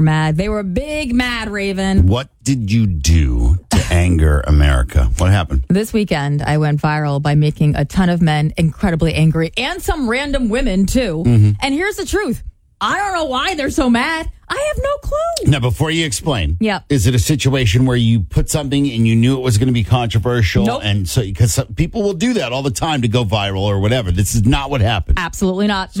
Mad. They were big mad, Raven. What did you do to anger America? What happened? This weekend, I went viral by making a ton of men incredibly angry and some random women, too. Mm-hmm. And here's the truth. I don't know why they're so mad. I have no clue. Now, before you explain, Yep. Is it a situation where you put something and you knew it was going to be controversial? Nope. And so, because people will do that all the time to go viral or whatever. This is not what happened. Absolutely not.